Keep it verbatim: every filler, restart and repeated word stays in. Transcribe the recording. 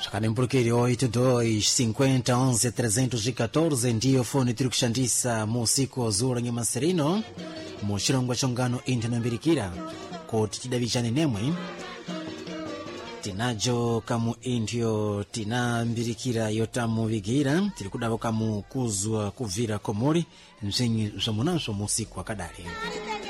Chakani mpulukiri oito dois cinquenta onze trezentos e quatorze ndiyo fone tiri kushandisa mu siku ozula nye masirino mu chilongo chongano intanambirikira kuti tidavijane nemwe tinajo kamu intyo tinambirikira yotamuvigira tiri kudavo kamu kuzwa kuvira komori mzenyi zomunanso mu siku akadali.